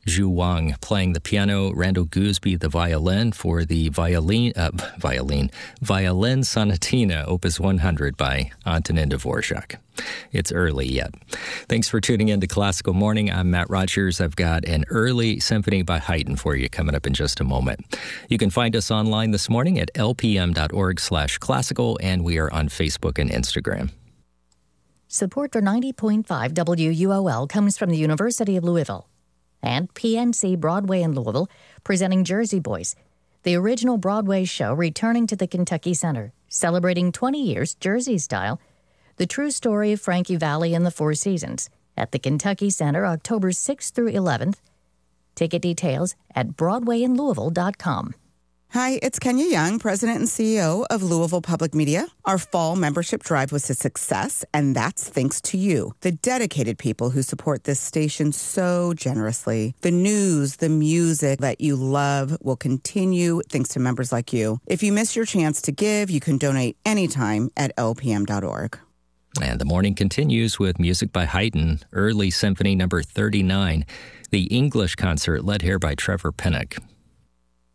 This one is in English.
Zhu Wang playing the piano, Randall Gooseby the violin for the Violin Sonatina, Opus 100 by Antonin Dvorak. It's early yet. Thanks for tuning in to Classical Morning. I'm Matt Rogers. I've got an early symphony by Haydn for you coming up in just a moment. You can find us online this morning at lpm.org/classical, and we are on Facebook and Instagram. Support for 90.5 WUOL comes from the University of Louisville and PNC Broadway in Louisville, presenting Jersey Boys, the original Broadway show returning to the Kentucky Center, celebrating 20 years Jersey style, the true story of Frankie Valli and the Four Seasons, at the Kentucky Center, October 6th through 11th. Ticket details at BroadwayInLouisville.com. Hi, it's Kenya Young, President and CEO of Louisville Public Media. Our fall membership drive was a success, and that's thanks to you, the dedicated people who support this station so generously. The news, the music that you love will continue thanks to members like you. If you miss your chance to give, you can donate anytime at lpm.org. And the morning continues with music by Haydn, Early Symphony Number 39, the English concert led here by Trevor Pinnock.